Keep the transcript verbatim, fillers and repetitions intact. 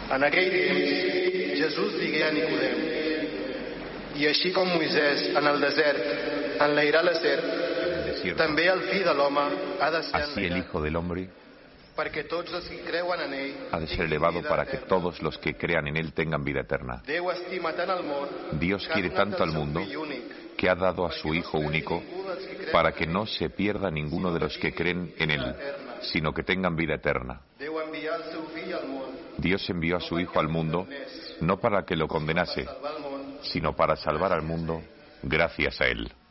En aquell temps, Jesús digué a Nicodem: i així com Moisès en el desert enlairar la serp, també el fill de l'home ha de ser así el Hijo del Hombre perquè tots els que creuen en ell ha de ser elevado para que todos los que crean en él tengan vida eterna. Déu estima tant al món Dios quiere tanto al mundo que ha dado a su Hijo único para que no se pierda ninguno de los que creen en él, sino que tengan vida eterna. Dios envió a su Hijo al mundo no para que lo condenase, sino para salvar al mundo gracias a él.